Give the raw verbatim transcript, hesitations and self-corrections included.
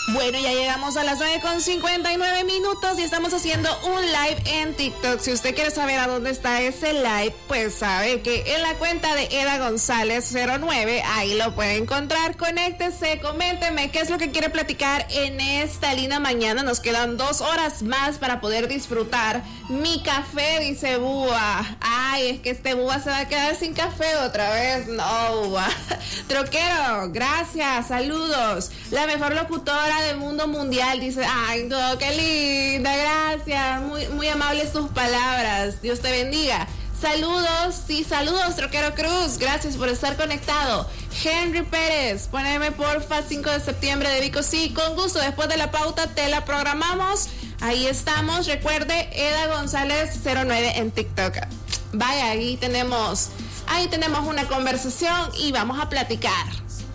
Bueno, ya llegamos a las nueve con cincuenta y nueve minutos y estamos haciendo un live en TikTok. Si usted quiere saber a dónde está ese live, pues sabe que en la cuenta de Eda González cero nueve, ahí lo puede encontrar. Conéctese, coménteme qué es lo que quiere platicar en esta linda mañana. Nos quedan dos horas más para poder disfrutar mi café, dice Búa. Ay, es que este Búa se va a quedar sin café otra vez. No, Búa. Troquero, gracias, saludos. La mejor locutora del mundo mundial, dice. Ay, no, qué linda, gracias, muy, muy amables sus palabras, Dios te bendiga. Saludos, sí, saludos, Troquero Cruz, gracias por estar conectado. Henry Pérez, poneme porfa cinco de septiembre de Vico, sí, con gusto, después de la pauta te la programamos, ahí estamos. Recuerde, Eda González cero nueve en TikTok. Vaya, ahí tenemos, ahí tenemos una conversación y vamos a platicar.